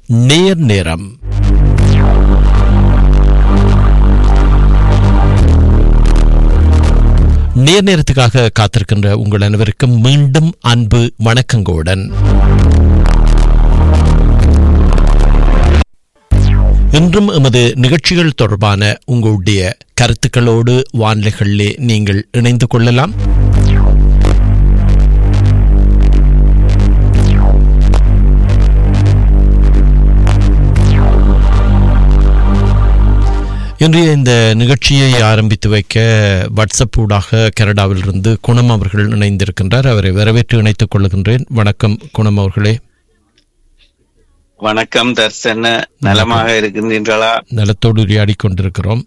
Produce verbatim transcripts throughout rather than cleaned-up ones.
நேர் நேரம். நேர் நேரத்துக்காக காத்திருக்கின்ற உங்கள் அனைவருக்கும் மீண்டும் அன்பு வணக்கங்களுடன் இன்றும் எமது நிகழ்ச்சிகள் தொடர்பான உங்களுடைய கருத்துக்களோடு வானிலைகளிலே நீங்கள் இணைந்து கொள்ளலாம். இன்றைய இந்த நிகழ்ச்சியை ஆரம்பித்து வைக்க வாட்ஸ்அப் ஊடாக கனடாவிலிருந்து குணம் அவர்கள் இணைந்திருக்கின்றார். அவரை வரவேற்று இணைத்துக் கொள்கின்றேன். வணக்கம் குணம் அவர்களே. வணக்கம் தர்சன, நலமாக இருக்கின்றீர்களா? நலத்தோடு உரையாடி கொண்டிருக்கிறோம்.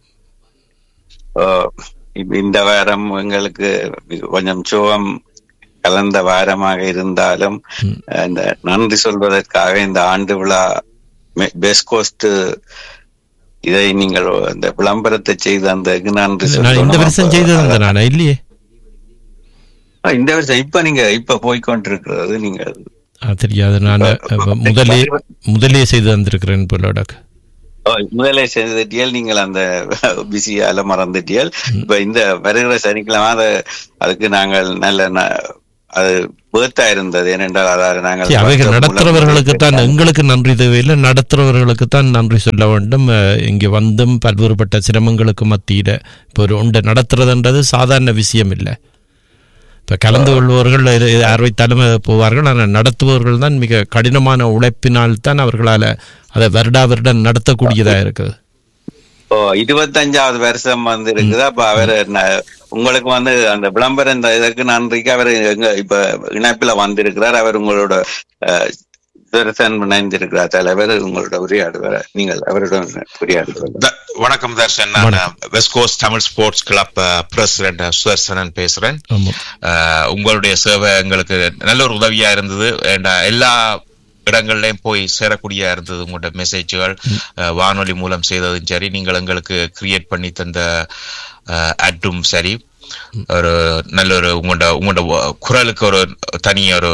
இந்த வாரம் எங்களுக்கு கொஞ்சம் சுகம் கலந்த வாரமாக இருந்தாலும் இந்த நன்றி சொல்வதற்காக இந்த ஆண்டு விழா வெஸ்ட் கோஸ்ட் இதை நீங்கள் அந்த விளம்பரத்தை செய்த அந்த நன்றி இந்த வருஷம் செய்தது நானா இல்லையே. இந்த வருஷம் இப்ப நீங்க இப்ப போய்கொண்டிருக்கிறது நீங்கள் தெரியாது. நான் முதலே முதலே செய்து வந்திருக்கிறேன் போல. முதலே செய்துட்டியல் நீங்கள் அந்த பிஸியால மறந்துட்டியல். இப்ப இந்த வருகிற சனிக்கிழமை அதை அதுக்கு நாங்கள் நல்ல அது பேர்த்தா இருந்தது. ஏனென்றால் அதாவது நாங்கள் அவைகள் நடத்துறவர்களுக்கு தான் எங்களுக்கு நன்றி தேவையில்லை, நடத்துறவர்களுக்கு தான் நன்றி சொல்ல வேண்டும். இங்கே வந்தும் பல்வேறுபட்ட சிரமங்களுக்கு மத்தியில இப்போ ஒரு ஒன்றை நடத்துறதுன்றது சாதாரண விஷயம் இல்லை. இப்போ கலந்து கொள்பவர்கள் யார் வைத்தாலும் போவார்கள், ஆனால் நடத்துபவர்கள் தான் மிக கடினமான உழைப்பினால் தான் அவர்களால் அதை வருடா வருடம் நடத்தக்கூடியதா இருக்குது. ஓ இருபத்தஞ்சாவது வருஷம் வந்து இருக்குது. அப்ப அவர் உங்களுக்கு வந்து அந்த விளம்பரம் இந்த இதற்கு நன்றிக்கு அவர் எங்க இப்ப இணைப்புல வந்திருக்கிறார். அவர் உங்களோட தர்சன் இணைந்திருக்கிறார். தலைவர் உங்களோட உரையாடுவார். நீங்கள் அவருடன் உரையாடுவார். வணக்கம் தர்சன், நான் west coast Tamil sports club president Sudarsanan பேசுறேன். உங்களுடைய சேவை எங்களுக்கு நல்ல ஒரு உதவியா இருந்தது. எல்லா இடங்கள்லயும் போய் சேரக்கூடிய இருந்தது. உங்களோட மெசேஜ்கள் வானொலி மூலம் செய்ததும் சரி, நீங்கள் எங்களுக்கு கிரியேட் பண்ணி தந்த அட்டும் சரி, ஒரு நல்ல ஒரு உங்களோட உங்களோட குரலுக்கு ஒரு தனி ஒரு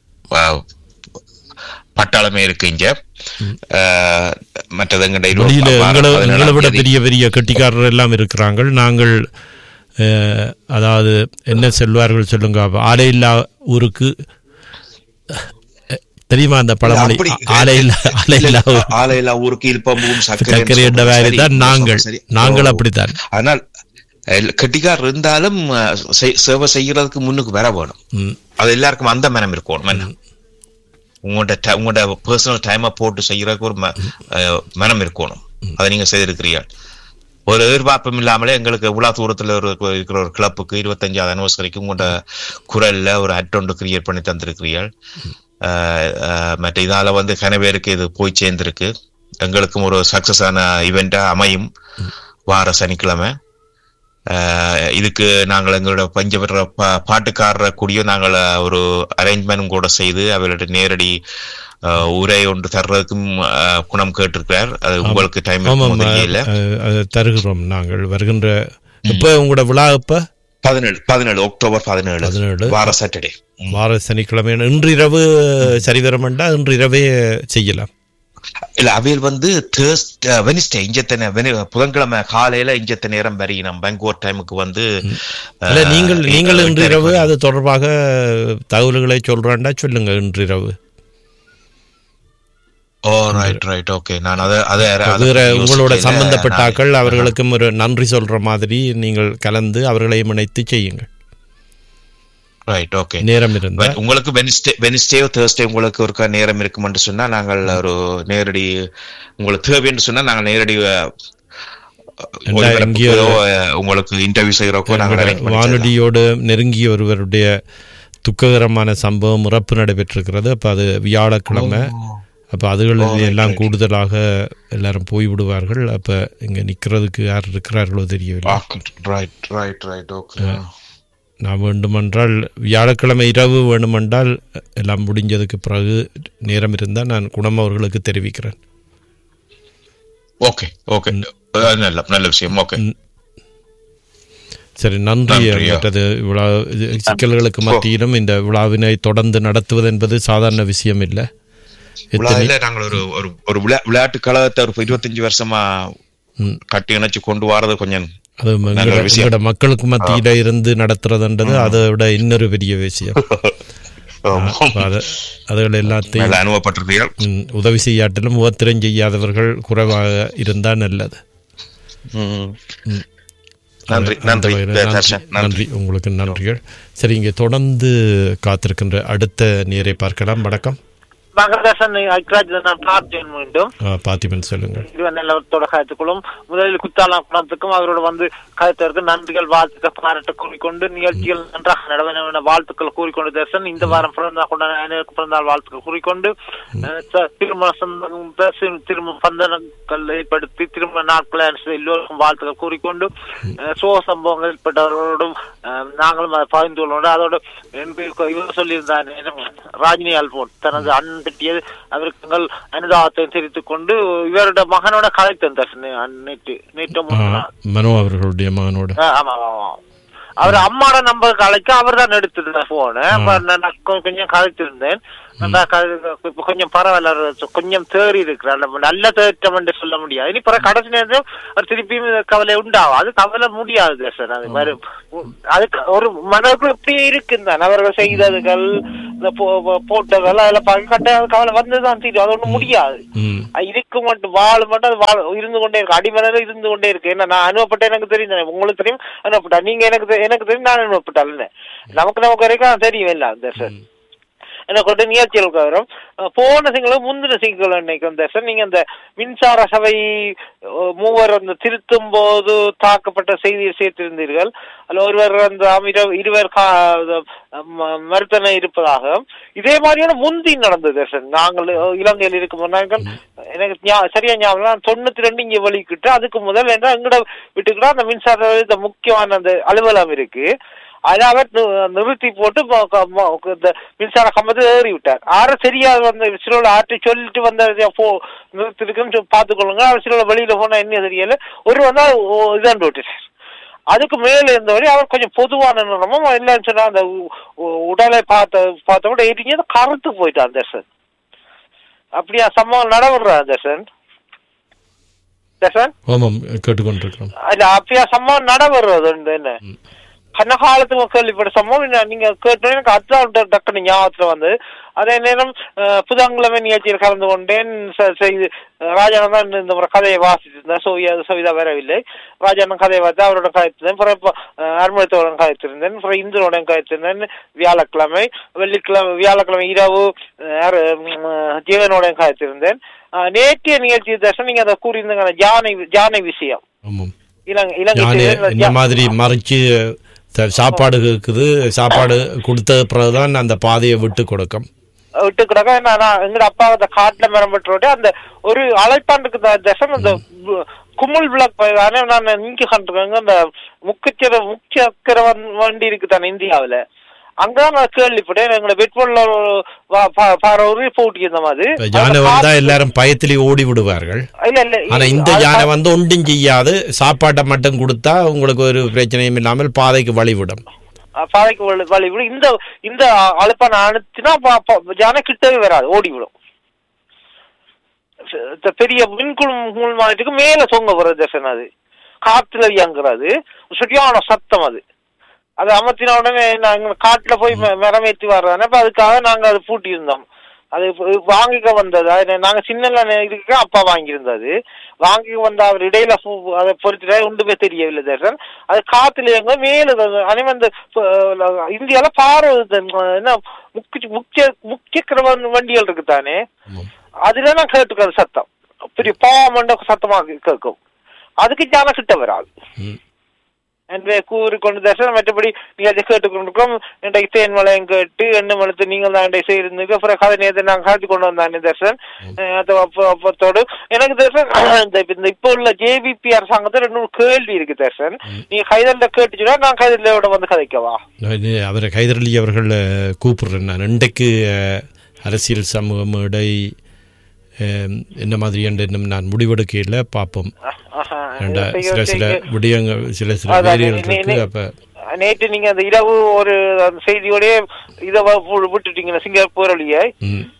பட்டாளமே இருக்கு இங்க. மற்றது எங்களை விட பெரிய பெரிய கட்டிக்காரர் எல்லாம் இருக்கிறாங்க. நாங்கள் அதாவது என்ன சொல்வார்கள் சொல்லுங்க, ஆலையில்லா ஊருக்கு தெரியுமா அந்த பழமொழி? ஆலையில்லா ஊருக்கு இல்பம்பும் சர்க்கரை என்ற வேலை தான் நாங்கள் நாங்கள் அப்படித்தான். ஆனால் கட்டிக்கார் இருந்தாலும் சேவை செய்யறதுக்கு முன்னுக்கு வர வேணும். அது எல்லாருக்கும் அந்த மனம் இருக்கணும். உங்களோட உங்களோட பர்சனல் டைமை போட்டு செய்யறதுக்கு ஒரு மனம் இருக்கணும். அதை நீங்க செய்திருக்கிறீர்கள். ஒரு எதிர்பார்ப்பும் இல்லாமலே எங்களுக்கு உலா தூரத்துல ஒரு இருக்கிற ஒரு கிளப்புக்கு இருபத்தஞ்சாவது அனிவர்சரிக்கு உங்களோட குரல்ல ஒரு அட்டொண்டு கிரியேட் பண்ணி தந்திருக்கிறீர்கள். மற்ற இதால வந்து கனவேருக்கு இது போய் சேர்ந்திருக்கு. எங்களுக்கும் ஒரு சக்சஸான ஈவெண்டா அமையும் வார சனிக்கிழமை. இதுக்கு நாங்கள் எங்களோட பஞ்சபெற்ற பாட்டுக்காரரை கூடிய நாங்கள் ஒரு அரேஞ்ச்மெண்ட் கூட செய்து அவர்களோட நேரடி உரை ஒன்று தர்றதுக்கும் குணம் கேட்டிருக்கிறார். அது உங்களுக்கு டைம் இல்ல தருகிறோம். நாங்கள் வருகின்ற இப்ப உங்களோட விழா இப்ப பதினேழு பதினேழு அக்டோபர் பதினேழு பதினேழு வார சாட்டர்டே வார சனிக்கிழமை. இன்று இரவு சரிவரமெண்டா இன்று இரவே செய்யலாம். இல்ல அவையில் வந்து வெனிஸ்டே இஞ்சத்தனை புதன்கிழமை காலையில இஞ்சத்த நேரம் வரை நம்ம பெங்களூர் டைமுக்கு வந்து நீங்கள் நீங்கள் இன்று இரவு அது தொடர்பாக தகவல்களை சொல்றாண்டா சொல்லுங்க. இன்று இரவு உங்களோட சம்பந்தப்பட்டாக்கள் அவர்களுக்கும் ஒரு நன்றி சொல்ற மாதிரி நீங்கள் கலந்து அவர்களையும் இணைத்து செய்யுங்கள். நேரம் இருந்தா உங்களுக்கு வெனிஸ்டே வெனிஸ்டே தேர்ஸ்டே உங்களுக்கு ஒரு நேரம் இருக்கும் என்று சொன்னா நாங்கள் ஒரு நேரடி உங்களுக்கு தேவை என்று சொன்னா நாங்கள் நேரடி உங்களுக்கு இன்டர்வியூ செய்யறப்போ நாங்கள் வானொலியோடு நெருங்கிய ஒருவருடைய துக்ககரமான சம்பவம் இறப்பு நடைபெற்றிருக்கிறது. அப்ப அது வியாழக்கிழமை. அப்ப அதுகளில் எல்லாம் கூடுதலாக எல்லாரும் போய் விடுவார்கள். அப்ப இங்க நிக்கிறதுக்கு யார் இருக்கிறார்களோ தெரியவில்லை. நான் வேண்டுமென்றால் வியாழக்கிழமை இரவு வேண்டுமென்றால் எல்லாம் முடிஞ்சதுக்கு பிறகு நேரம் இருந்தால் நான் குணம் அவர்களுக்கு தெரிவிக்கிறேன். ஓகே ஓகே நல்ல நல்ல விஷயம். ஓகே சரி, நன்றி. மற்றது விழா சிக்கல்களுக்கு மத்தியிலும் இந்த விழாவினை தொடர்ந்து நடத்துவது என்பது சாதாரண விஷயம் இல்லை. உலகில நாங்கள் ஒரு ஒரு ஒரு விளையாட்டு கழகத்தை ஒரு இருபத்தஞ்சு வருஷமா கட்டி இணைச்சு கொண்டு வரது கொஞ்சம் அது எங்களோட மக்களுக்கு மத்தியில இருந்து நடத்துறதுன்றது அதை விட இன்னொரு பெரிய விஷயம். அதுகள் எல்லாத்தையும் அனுபவப்பட்டிருக்கீர்கள். உதவி செய்யாட்டிலும் முகத்திரம் செய்யாதவர்கள் குறைவாக இருந்தா நல்லது. நன்றி நன்றி உங்களுக்கு நன்றிகள். சரி, இங்கே தொடர்ந்து காத்திருக்கின்ற அடுத்த நேரை பார்க்கலாம். வணக்கம். பாத்திமன் சொல்லுங்க. முதலில் குத்தாலம் குணத்துக்கும் அவரோட வந்து கருத்தருக்கு நன்றிகள் வாழ்த்துக்கள் பாராட்ட கூறிக்கொண்டு நிகழ்ச்சிகள் நன்றாக நடவடிக்கை வாழ்த்துக்கள் கூறிக்கொண்டு தர்சன் இந்த வாரம் பிறந்த பிறந்தால் வாழ்த்துக்கள் கூறிக்கொண்டு திருமண திருமண பந்தனங்கள் ஏற்படுத்தி திருமண நாட்களை எல்லோருக்கும் வாழ்த்துக்கள் கூறிக்கொண்டு சோக சம்பவங்கள் ஏற்பட்டவர்களோடும் நாங்களும் அதை பகிர்ந்து கொள்ளோம். அதோடு இவர் சொல்லியிருந்தார் ராஜினி அல்போன் தனது அண்ணன் திட்டியது அவருக்கு எங்கள் அனுதாபத்தை தெரிவித்துக் கொண்டு இவரோட மகனோட கலைத்தன் நேற்று நேற்று மனோ அவர்களுடைய மகனோட அவர் அம்மாவோட நம்பர் கலைக்க அவர் தான் எடுத்துருந்தேன் போன கொஞ்சம் கலைத்திருந்தேன். கொஞ்சம் பரவாயில்ல, கொஞ்சம் தேறி இருக்கிறார். நல்ல தேற்றம் என்று சொல்ல முடியாது. இனி பிற கடைசி நேரம் திருப்பியும் கவலை உண்டாகும். அது கவலை முடியாது சார். அது மாதிரி அதுக்கு ஒரு மனதுக்கு இப்படியே இருக்குந்தான் அவர்கள் செய்ததுகள் போட்டதெல்லாம் அதெல்லாம் பார்க்க கட்ட கவலை வந்துதான் தெரியும். அது ஒண்ணும் முடியாது. இதுக்கு மட்டும் வாழ மட்டும் அது வாழ இருந்து கொண்டே இருக்கு. அடிமனது இருந்து கொண்டே இருக்கு. ஏன்னா நான் அனுபவப்பட்டேன், எனக்கு தெரியும், உங்களுக்கு தெரியும் அனுபவப்பட்டா, நீங்க எனக்கு எனக்கு தெரியும், நான் அனுபவப்பட்டாலும் நமக்கு நமக்கு வரைக்கும் தெரியும் இல்ல அந்த சார். என்ன கொண்டு நிகழ்ச்சிகளுக்கு வரும் போன சிங்களும் முந்தின சிங்களும் இன்னைக்கு வந்த சார். நீங்க அந்த மின்சார சபை மூவர் அந்த திருத்தும் போது தாக்கப்பட்ட செய்தியை சேர்த்திருந்தீர்கள். அதுல ஒருவர் அந்த இருவர் மருத்துவனை இருப்பதாக இதே மாதிரியான முந்தி நடந்தது சார். நாங்கள் இலங்கையில் இருக்கும் எனக்கு சரியா ஞாபகம் தொண்ணூத்தி ரெண்டு இங்க வலிக்கிட்டு அதுக்கு முதல் என்ன எங்கட வீட்டுக்குள்ள அந்த மின்சார இந்த முக்கியமான அந்த அலுவலகம் இருக்கு. அதை அவர் நிறுத்தி போட்டு இந்த மின்சார கம்பத்தை ஏறி விட்டார். ஆற சரியா வந்த சிலோட ஆற்றி சொல்லிட்டு வந்த நிறுத்திருக்குன்னு பார்த்துக்கொள்ளுங்க. அவர் சிலோட வெளியில போனா என்ன தெரியல ஒரு வந்தா இதாண்டு விட்டுட்டார். அதுக்கு மேல இருந்தவரை அவர் கொஞ்சம் பொதுவான நிறமும் இல்லைன்னு சொன்னா அந்த உடலை பார்த்த பார்த்த விட எரிஞ்சது கருத்து போயிட்டான் தர்சன். அப்படியா சம்பவம் நடைபெறான் தர்சன் தர்சன் கேட்டுக்கொண்டிருக்கோம். அப்படியா சம்பவம் நடைபெறது என்ன கண்ண காலத்துக்கு கேள்விப்பட்ட சம்பவம் நீங்க கேட்டோம். எனக்கு அதான் டக்குனு ஞாபகத்துல வந்து அதே நேரம் புதன்கிழமை நிகழ்ச்சியில் கலந்து கொண்டேன். செய்து ராஜானன் தான் இந்த முறை கதையை வாசித்திருந்தேன். சோவியா சோவிதா வரவில்லை. ராஜானன் கதையை பார்த்து அவரோட கதைத்திருந்தேன். அப்புறம் அருமத்தோடன் கதைத்திருந்தேன். அப்புறம் இந்திரனோட கதைத்திருந்தேன். வியாழக்கிழமை வெள்ளிக்கிழமை வியாழக்கிழமை இரவு ஜீவனோட கதைத்திருந்தேன். நேற்றைய நிகழ்ச்சி தர்ஷன் நீங்க அதை கூறியிருந்தாங்க ஜானை ஜானை விஷயம். இந்த மாதிரி மறைச்சு சாப்பாடு இருக்குது, சாப்பாடு கொடுத்த பிறகுதான் அந்த பாதையை விட்டு கொடுக்கும் விட்டு கொடுக்க. எங்கட அப்பா அந்த காட்டுல மரம் பெற்றோட அந்த ஒரு அழைப்பாண்டுக்கு தசம் அந்த குமுள் விளக்கு நான் நீங்க கண்டிருக்கேங்க. அந்த முக்கிய முக்கிய வண்டி இருக்கு தானே இந்தியாவில, அங்கதான் நான் கேள்விப்பட்டேன். எங்களை பெட்ரோல்ல போட்டி இந்த மாதிரி யானை வந்தா எல்லாரும் பயத்திலே ஓடி விடுவார்கள். இல்ல இல்ல ஆனா இந்த யானை வந்து ஒன்றும் செய்யாது, சாப்பாட்டை மட்டும் கொடுத்தா உங்களுக்கு ஒரு பிரச்சனையும் இல்லாமல் பாதைக்கு வழிவிடும் பாதைக்கு வழிவிடும். இந்த இந்த அழைப்பான அனுப்பினா யானை கிட்டவே வராது, ஓடிவிடும். பெரிய மின்குள் மாதிரிக்கு மேல தொங்க போறது தர்சன். அது காத்துல இயங்குறது சரியான சத்தம். அது அது அமர்த்தின உடனே நாங்க காட்டுல போய் மரமேற்றி வர்றதானே. இப்ப அதுக்காக நாங்க அதை பூட்டி இருந்தோம். அது வாங்கிக்க வந்தது நாங்க சின்ன இதுக்கு அப்பா வாங்கியிருந்தது. வாங்கிக்க வந்த அவர் இடையில அதை பொறுத்துட்டா ஒன்றுமே தெரியவில்லை தர்சன். அது காத்துல எங்க மேல அதே அந்த இந்தியால பாரு என்ன முக்கிய முக்கிய முக்கிய வண்டிகள் இருக்குதானே, அதுல நான் கேட்டுக்கிறது சத்தம் பெரிய பாவமண்ட சத்தமாக கேட்கும். அதுக்கு ஜான கிட்ட வராது என்று கூறிக்கொண்டு தர்சன். மற்றபடி நீங்க அதை கேட்டுக்கொண்டிருக்கோம். இன்றைக்கு தேன் மலையம் கேட்டு எண்ணு மலத்து நீங்கள் தான் இன்றைக்கு செய்திருந்தீங்க. அப்புறம் கதை நேரத்தை நாங்கள் காட்டி கொண்டு வந்தானே தர்சன். அப்பத்தோடு எனக்கு தர்சன் இந்த இப்ப உள்ள ஜேவிபி அரசாங்கத்தில் இன்னொரு கேள்வி இருக்கு தர்சன். நீங்க கைதல்ல கேட்டுச்சுன்னா நான் கைதலியோட வந்து கதைக்கவா? அவரை கைதலி அவர்கள் கூப்பிடுறேன் நான். இன்றைக்கு அரசியல் சமூகம் இடை என்ன மாதிரி என்று நான் முடிவெடுக்கையில் பார்ப்போம். சில சில விடயங்கள் சில சில வேரியல் இருக்கு. அப்ப நேற்று நீங்க அந்த இரவு ஒரு செய்தியோடய இதை விட்டுட்டீங்க சிங்கப்பூர் வழியை.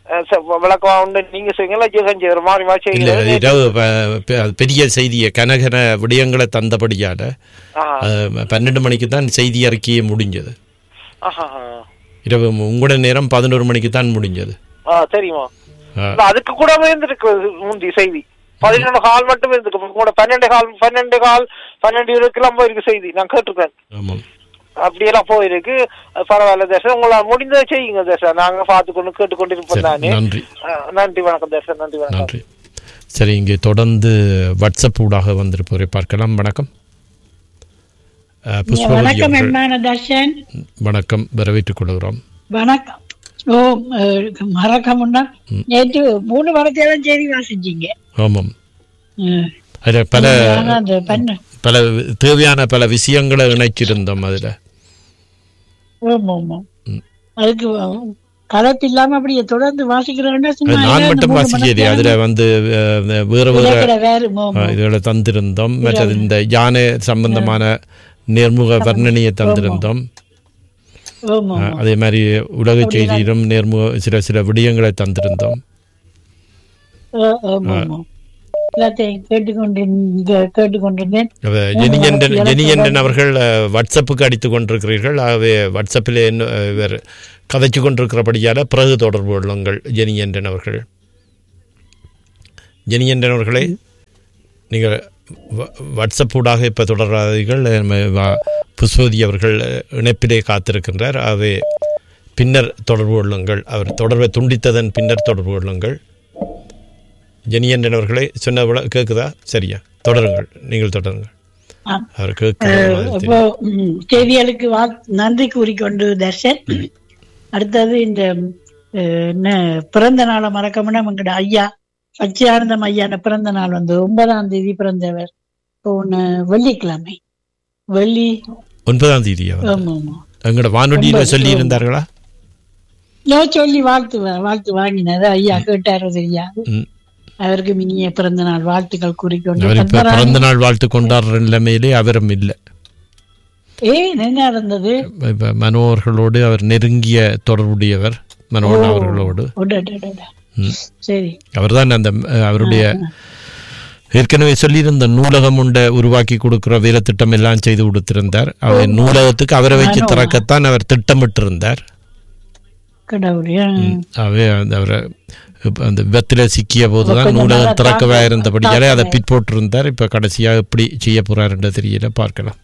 விளக்கம் உண்டு நீங்க செய்யுங்களா செஞ்சு மாறி மாறி இல்ல செய்யுங்க. இரவு ப- ப- பெரிய செய்தியை கனகன விடயங்களை தந்தபடியால அஹ், பன்னெண்டு மணிக்கு தான் செய்தி அறிக்கையே முடிஞ்சது. ஆஹா. இரவு உங்களோட நேரம் பதினோரு மணிக்கு தான் முடிஞ்சது. ஆ தெரியுமா? ஆ. அதுக்கு கூட இருந்திருக்கு முந்தி செய்தி பதினொன்று கால் மட்டும் இருந்துருக்கு. கூட பன்னெண்டு கால் பன்னெண்டு கால் பன்னெண்டு இருபதுக்கெல்லாம் போயிருக்கு செய்தி, நான் கேட்டிருக்கேன். ஆமாம். அப்படியெல்லாம் போயிருக்கு. பரவாயில்ல தேசம், உங்களால் முடிந்ததை செய்யுங்க தேசம். நாங்க பார்த்துக்கொண்டு கேட்டுக்கொண்டிருப்போம் சரி, தானே. நன்றி நன்றி வணக்கம் தேசம். நன்றி வணக்கம். நன்றி. சரி, இங்கே தொடர்ந்து வாட்ஸ்அப் ஊடாக வந்திருப்போரை பார்க்கலாம். வணக்கம் அஹ், புஷ்பவதி வணக்கம் அவர்கள். எம்மான தர்ஷன். வணக்கம், வரவேற்றுக் கொள்கிறோம். வணக்கம். ஓ அஹ், மறக்கமுன்னா நேற்று மூணு வாரத்தையெல்லாம் செய்தி வாசிச்சீங்க. ஆமாம். ம். அதில் பல ஆனா அந்த பண்ண பல தேவையான பல விஷயங்களை இணைச்சிருந்தோம் அதில். ஆமா ஆமா. அதுக்கு கலப்பு இல்லாம அப்படியே தொடர்ந்து வாசிக்கிறோம்னா அது சும்மா நான் மட்டும் வாசிக்கலையே, அதுல வந்து அஹ், வேறு வேறு வேறு அஹ், இதுகளை தந்திருந்தோம். மற்றது இந்த யானை சம்பந்தமான நேர்முக வர்ணனையை தந்திருந்தோம். ஆமா அஹ், அதே மாதிரி உலக செய்தியிலும் நேர்முக சில சில விடயங்களை தந்திருந்தோம். ஆமா ஆமா. எல்லாத்தையும் கேட்டுக்கொண்டு கேட்டுக்கொண்டிருந்தேன். அவ ஜெனியண்டன் ஜெனியண்டன் அவர்கள் அஹ், வாட்ஸ்அப்புக்கு அடித்து கொண்டிருக்கிறீர்கள். ஆகவே வாட்ஸ்அப்பில் என்ன அஹ், இவர் கதைச்சு கொண்டிருக்கிறபடியால் பிறகு தொடர்பு கொள்ளுங்கள் ஜெனியண்டன் அவர்கள். ஜெனியண்டன் அவர்களே, நீங்கள் வ- வாட்ஸ்அப் ஊடாக இப்போ தொடராதீர்கள். நம்ம வ- புஷ்பவதி அவர்கள் இணைப்பிலே காத்திருக்கின்றார். ஆகவே பின்னர் தொடர்பு கொள்ளுங்கள். அவர் தொடர்பை துண்டித்ததன் பின்னர் தொடர்பு கொள்ளுங்கள். ஜெனியண்டன் அவர்களே, சொன்ன விள- கேட்குதா? சரியா, தொடருங்கள், நீங்கள் தொடருங்கள். ஆ. அவர் கேட்க இப்போ ம், செய்திகளுக்கு வா- நன்றி கூறிக்கொண்டு தர்ஷன். அடுத்தது இந்த அஹ், என்ன பிறந்த நாளை மறக்கமுன்னா எங்கட ஐயா சச்சியானந்தம் ஐயான பிறந்த நாள் வந்து ஒன்பதாம் தேதி பிறந்தவர். போன வெள்ளிக்கிழமை வெள்ளி. ஒன்பதாம் தேதியா? ஆமா ஆமா. எங்களோட வானொலியில சொல்லி இருந்தார்களா? நான் சொல்லி வாழ்த்து வா- வாழ்த்து வாங்கினது ஐயா கேட்டாரு தெரியாது. ம். அவருக்கு இனிய பிறந்த நாள் வாழ்த்துக்கள் கூறிக்கொண்டு அவர் இப்ப பத்மராணி- பிறந்த நாள் வாழ்த்து கொண்டாடுற நிலைமையிலே அவரும் இல்லை. ஏன் என்ன நடந்தது? இப்ப மனோவர்களோடு அவர் நெருங்கிய தொடர்புடையவர். மனோன் அவர்களோடு. உடடடட. ம். சரி. அவர்தான் அந்த அஹ், அவருடைய ஏற்கனவே சொல்லியிருந்த நூலகம் உண்ட உருவாக்கி கொடுக்கிற வேலை திட்டம் எல்லாம் செய்து கொடுத்திருந்தார். அவர் நூலகத்துக்கு அவரை வச்சு திறக்கத்தான் அவர் திட்டமிட்டிருந்தார். கடவுளே. அவே அந்த அவரை இப்ப அந்த விபத்துல சிக்கிய போதுதான் கொஞ்சம் நூலகம் நல்லா திறக்கவே தாக்கம் இருந்தபடியாலே அதை தாக்கம் பிற்போட்டிருந்தார். இப்ப கடைசியா எப்படி செய்ய போறாருன்ற தெரியல, பார்க்கலாம்.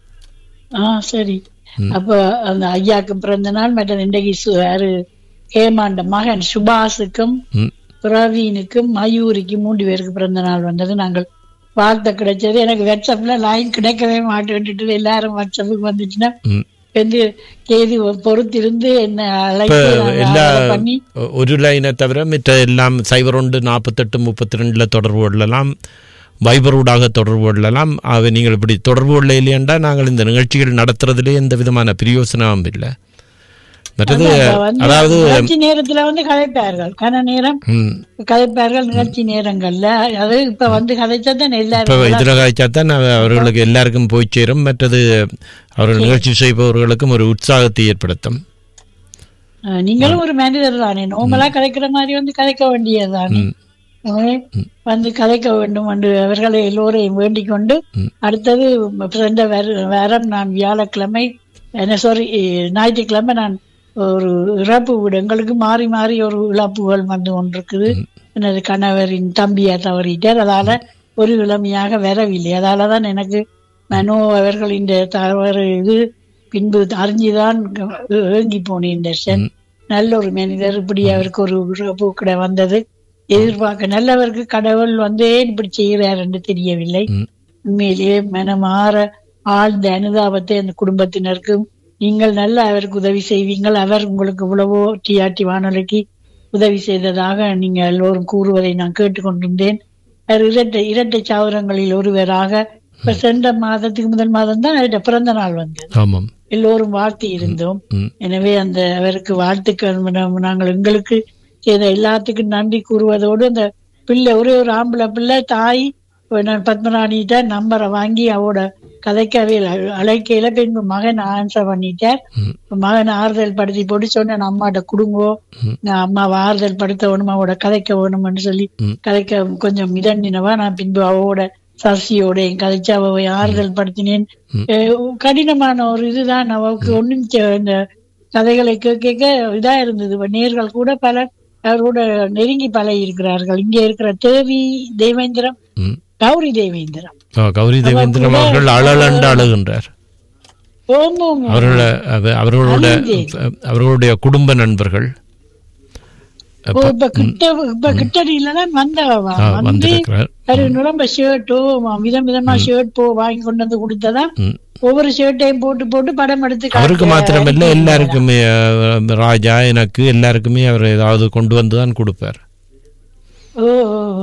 ஆ சரி. அப்ப அந்த ஐயாக்கு பிறந்த நாள் மற்ற இன்றைக்கு சு- யாரு ஹேமாண்ட மகன் சுபாஷுக்கும் ம். பிரவீனுக்கும் மயூரிக்கும் மூன்று பேருக்கு பிறந்த நாள் வந்தது. நாங்கள் வாழ்த்த கிடைச்சது. எனக்கு வாட்ஸ்அப்ல லைன் கிடைக்கவே மாட்டேன்ட்டு எல்லாரும் வாட்ஸ்அப்புக்கு வந்துச்சுன்னா ம். வந்து தேதி பொறுத்திருந்து என்ன இப்ப அழைப்பு எல்லா நாங்க பண்ணி ஒரு லைனை தவிர மற்ற எல்லாம் சைபர் ஒன்று நாற்பத்தெட்டு முப்பத்தி ரெண்டுல தொடர்பு கொள்ளலாம், வைபர் ஊடாக தொடர்பு கொள்ளலாம். ஆக நீங்கள் இப்படி தொடர்பு கொள்ள இல்லையென்றா நாங்கள் இந்த நிகழ்ச்சிகள் நடத்துறதுலே எந்த விதமான பிரயோசனமும் இல்லை. மற்றது இப்ப வந்து அதாவது நிகழ்ச்சி நேரத்துல வந்து கதைப்பார்கள், கன நேரம் ம், கதைப்பார்கள் நிகழ்ச்சி நேரங்கள்ல. அது இப்ப வந்து கதைச்சதான் இப்ப எல்லாரும் இதில் காய்ச்சாத்தான் அவ- அவர்களுக்கு எல்லாருக்கும் போய் சேரும். மற்றது அவர்கள் நிகழ்ச்சி செய்பவர்களுக்கும் ஒரு உற்சாகத்தை ஏற்படுத்தும். அஹ், நீங்களும் ஒரு மேனேஜர் தானே, நோமலா கதைக்கிற மாதிரி வந்து கதைக்க வேண்டியதுதானே. ம். எனவே வந்து கதைக்க வேண்டும் என்று அவர்களை எல்லோரையும் வேண்டிக் கொண்டு அடுத்தது சென்ற வார- வாரம் நான் வியாழக்கிழமை என்ன சாரி ஞாயிற்றுக்கிழமை நான் ஒரு இறப்பு வீடு எங்களுக்கு மாறி மாறி ஒரு இழப்புகள் வந்து கொண்டிருக்குது. எனது கணவரின் தம்பியா தவறிட்டார். அதால ஒரு இளமையாக வரவில்லை. அதாலதான் எனக்கு மனோ அவர்களின் தவறு இது பின்பு அறிஞ்சுதான் ஏங்கி போனேன். தர்ஷன் நல்ல ஒரு மனிதர், இப்படி அவருக்கு ஒரு இறப்பு கிட வந்தது எதிர்பார்க்க நல்லவருக்கு கடவுள் வந்து ஏன் இப்படி செய்கிறார் என்று தெரியவில்லை. உண்மையிலேயே மனமாற ஆழ்ந்த அனுதாபத்தை அந்த குடும்பத்தினருக்கும் நீங்கள் நல்ல அவருக்கு உதவி செய்வீங்கள். அவர் உங்களுக்கு இவ்வளவோ டிஆர்டி வானொலிக்கு உதவி செய்ததாக நீங்கள் எல்லோரும் கூறுவதை நான் கேட்டுக்கொண்டிருந்தேன். அவர் இரட்டை இரட்டை சாவரங்களில் ஒருவராக இப்ப சென்ற மாதத்துக்கு முதல் மாதம் தான் அவருடைய பிறந்த நாள் வந்தது. ஆமாம். எல்லோரும் வாழ்த்தி இருந்தோம். எனவே அந்த அவருக்கு வாழ்த்துக்கள். நாங்கள் எங்களுக்கு செய்த எல்லாத்துக்கும் நன்றி கூறுவதோடு அந்த பிள்ளை ஒரே ஒரு ஆம்பளை பிள்ளை தாய் நான் பத்மராணிட்ட நம்பரை வாங்கி அவட கதைக்கவே அழைக்கையில பின்பு மகன் ஆன்சர் பண்ணிட்டார். மகன் ஆறுதல் படுத்தி போட்டு சொன்னேன் அம்மாட்ட குடுங்கோ, நான் அம்மாவை ஆறுதல் படுத்த வேணும், அவட கதைக்க வேணும்னு சொல்லி கதைக்க கொஞ்சம் மிதண்டினவா. நான் பின்பு அவட சசியோட என் கதைச்சு அவை ஆறுதல் படுத்தினேன். கடினமான ஒரு இதுதான் அவருக்கு ஒன்றும் இந்த கதைகளை கேட்க இதா இருந்தது. நேர்கள் கூட பலர் அவரோட நெருங்கி பழகி இருக்கிறார்கள். இங்க இருக்கிற தேவி தேவேந்திரம், கௌரி தேவேந்திரம், கௌரி தேவேந்திரம் அவர்கள் அழலண்டு அழுகின்றார். அவர்களுடைய அவர்களுடைய குடும்ப நண்பர்கள் இப்ப கிட்ட இப்ப கிட்டடியிலதான் வந்தவா வந்து ரொம்ப ஷர்ட்டோ விதம் விதமா ஷர்ட் போ வாங்கி கொண்டு வந்து கொடுத்ததா ஒவ்வொரு ஷர்ட்டையும் போட்டு போட்டு படம் எடுத்து அவருக்கு மாத்திரமில்ல எல்லாருக்குமே ராஜா எனக்கு எல்லாருக்குமே அவர் ஏதாவது கொண்டு வந்துதான் கொடுப்பார். ஓ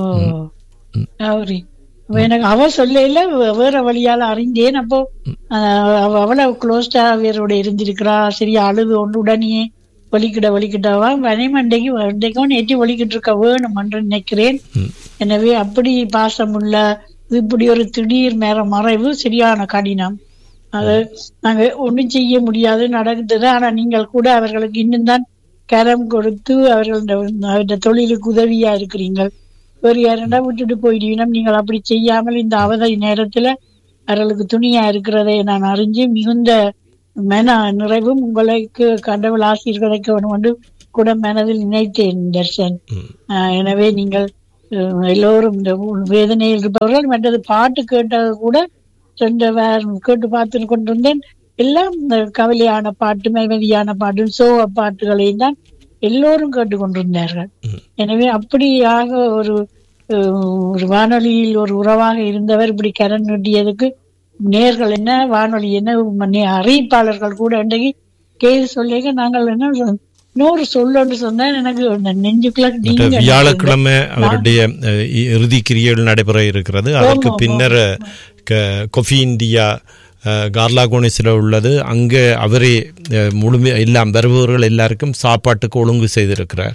அவரி எனக்கு அவ சொல்ல வேற வழியால அறிந்தேன். அப்போ அவ்வளவு க்ளோஸ்டா வேரோட இருந்திருக்கிறா. சரியா அழுது ஒன்று உடனே ஒலிக்கிட ஒலிக்கிட்டவா வனைமண்டைக்கு வண்டைக்கும் நேற்று ஒலிக்கிட்டு இருக்க வேணும் என்று நினைக்கிறேன். எனவே அப்படி பாசமுள்ள இப்படி ஒரு திடீர் மேற மறைவு சரியான கடினம். அது நாங்க ஒண்ணும் செய்ய முடியாது நடக்குது. ஆனா நீங்கள் கூட அவர்களுக்கு இன்னும் தான் கரம் கொடுத்து அவர்களோட தொழிலுக்கு உதவியா இருக்கிறீங்கள். வேறு யாருண்டா விட்டுட்டு போயிடுவீங்க. நீங்கள் அப்படி செய்யாமல் இந்த அவதை நேரத்துல அவர்களுக்கு துணியா இருக்கிறதை நான் அறிஞ்சு மிகுந்த மன நிறைவும் உங்களுக்கு கடவுள் ஆசீர்வதிக்க வேணும் என்று கூட மனதில் நினைத்தேன் தர்ஷன். எனவே நீங்கள் எல்லோரும் இந்த வேதனையில் இருப்பவர்கள் மற்றது பாட்டு கேட்டது கூட சென்ற வேற கேட்டு பார்த்து கொண்டிருந்தேன். எல்லாம் கவலையான பாட்டு மைமதியான பாட்டு சோக பாட்டுகளையும் தான் எல்லோரும் கேட்டுக்கொண்டிருந்தார்கள். எனவே அப்படியாக ஒரு ஒரு வானொலியில் ஒரு உறவாக இருந்தவர் இப்படி கரண் நீட்டியதுக்கு நேர்கள் என்ன வானொலி என்ன அறிவிப்பாளர்கள் கூட இன்றைக்கு கேது சொல்லிக்க நாங்கள் என்ன நூறு சொல்லு சொன்னா எனக்கு நெஞ்சுக்குள்ள வியாழக்கிழமை அவருடைய இறுதி கிரியைகள் நடைபெற இருக்கிறது. அதற்கு பின்னர் கொஃபி இந்தியா கார்லாகோனிஸில் உள்ளது. அங்கே அவரே முழுமை எல்லாம் வருபவர்கள் எல்லாருக்கும் சாப்பாட்டுக்கு ஒழுங்கு செய்திருக்கிறார்.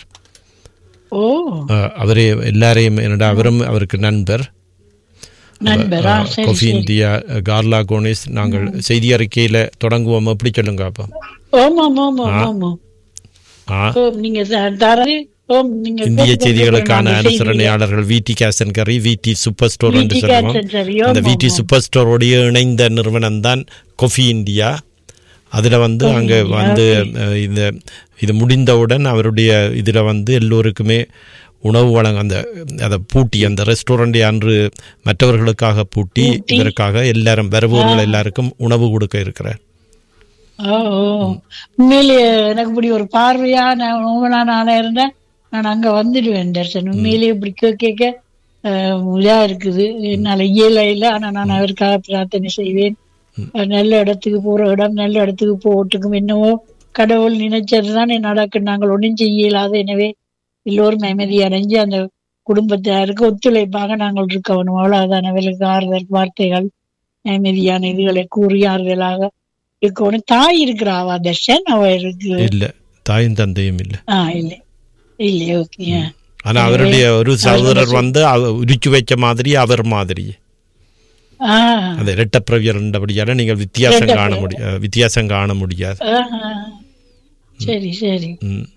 அவரே எல்லாரையும் என்னடா அவரும் அவருக்கு நண்பர். கொஃபி இந்தியா கார்லாகோனிஸ் நாங்கள் செய்தி அறிக்கையில தொடங்குவோம். எப்படி சொல்லுங்க அப்போ? இந்திய செய்திகளுக்கான அனுசரணையாளர்கள் விடி கேசன் கரி, விடி சூப்பர் ஸ்டோர் என்று சொல்லுவோம். அந்த விடி சூப்பர் ஸ்டோரோடைய இணைந்த நிறுவனம் தான் கொஃபி இந்தியா. அதில் வந்து அங்கே வந்து இந்த இது முடிந்தவுடன் அவருடைய இதில் வந்து எல்லோருக்குமே உணவு வழங்க அந்த அதை பூட்டி அந்த ரெஸ்டாரண்டை அன்று மற்றவர்களுக்காக பூட்டி இதற்காக எல்லாரும் வருபவர்கள் எல்லாருக்கும் உணவு கொடுக்க இருக்கிறார். உண்மையிலேயே எனக்கு இப்படி ஒரு பார்வையா நான் நானா இருந்தேன் நான் அங்க வந்துடுவேன் தர்ஷன். உண்மையிலேயே இப்படி கேட்க இதா இருக்குது. என்னால இயல இல்லை. ஆனா நான் அவருக்காக பிரார்த்தனை செய்வேன். நல்ல இடத்துக்கு போற இடம் நல்ல இடத்துக்கு போட்டுக்கும் என்னவோ கடவுள் நினைச்சதுதான் நடக்கு. நாங்கள் ஒன்றும் செய்ய இயலாது. எனவே எல்லோரும் அமைதி அடைஞ்சு அந்த குடும்பத்தாருக்கு ஒத்துழைப்பாக நாங்கள் இருக்கணும். அவ்வளவுதான். அவர்களுக்கு ஆறுதல் வார்த்தைகள் அமைதியான இதுகளை கூறி ஆறுதலாக இருக்கணும். தாய் இருக்கிறாவா தர்ஷன்? அவருக்கு இல்ல தாயும் தந்தையும் இல்ல. ஆஹ் இல்ல இல்ல ஓகே. ஆனா அவருடைய ஒரு சகோதரர் வந்து உரிச்சு வைச்ச மாதிரி அவர் மாதிரி அந்த இரட்ட பிரவியர்ன்றபடியால நீங்கள் வித்தியாசம் காண முடியாது வித்தியாசம் காண முடியாது. சரி சரி.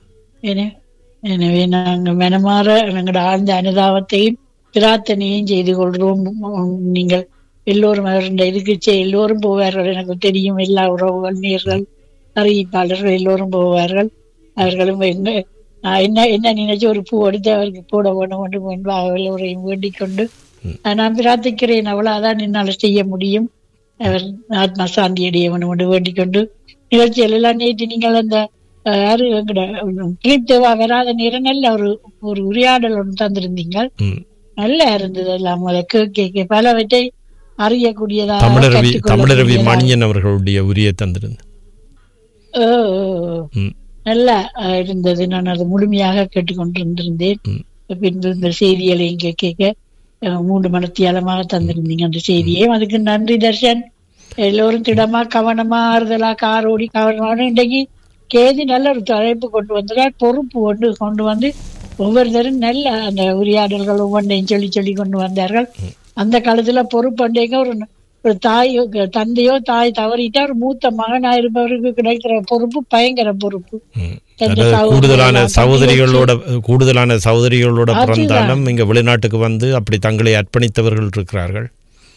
எனவே நாங்கள் மனமாற எங்களோட ஆழ்ந்த அனுதாபத்தையும் பிரார்த்தனையும் செய்து கொள்றோம். நீங்கள் எல்லோரும் அவருடைய இதுக்கு எல்லோரும் போவார்கள். எனக்கு தெரியும் எல்லா உறவுகள் நேர்கள் அறிவிப்பாளர்கள் எல்லோரும் போவார்கள். அவர்களும் என்ன என்ன என்ன நினைச்சு ஒரு பூ எடுத்து அவருக்கு போட வேணும் என்று அவர்களோரையும் வேண்டிக் கொண்டு நான் பிரார்த்திக்கிறேன். அவ்வளவுதான் என்னால செய்ய முடியும். அவர் ஆத்மா சாந்தி அடைய வேணும் என்று வேண்டிக் கொண்டு நிகழ்ச்சிகள் எல்லாம் நேற்று நீங்கள் அந்த யாரு கிளிப்தேவா வராத நேரம் நல்ல ஒரு ஒரு உரையாடல் ஒன்று தந்திருந்தீங்க. நல்லா இருந்தது. எல்லாம் கேட்க பலவற்றை அறியக்கூடியதாக தமிழரவி மணியன் அவர்களுடைய உரையை தந்திருந்தேன். நல்லா இருந்தது. நான் அதை முழுமையாக கேட்டுக்கொண்டிருந்திருந்தேன். பின்பு இந்த செய்திகளையும் கேட்க மூன்று மணித்தியாலமாக தந்திருந்தீங்க அந்த செய்தியை. அதுக்கு நன்றி தர்ஷன். எல்லோரும் திடமா கவனமா ஆறுதலா காரோடி கவனமான இன்றைக்கு கேதி நல்ல ஒரு தலைப்பு கொண்டு வந்தார். பொறுப்பு கொண்டு கொண்டு வந்து ஒவ்வொருத்தரும் நல்ல அந்த உரையாடல்கள் ஒவ்வொன்றையும் சொல்லி சொல்லி கொண்டு வந்தார்கள். அந்த காலத்துல பொறுப்பண்டேங்க ஒரு ஒரு தாய் தந்தையோ தாய் தவறிட்டா ஒரு மூத்த மகனா இருப்பவருக்கு கிடைக்கிற பொறுப்பு பயங்கர பொறுப்பு. கூடுதலான சகோதரிகளோட கூடுதலான சகோதரிகளோட பிறந்தாலும் இங்க வெளிநாட்டுக்கு வந்து அப்படி தங்களை அர்ப்பணித்தவர்கள் இருக்கிறார்கள்.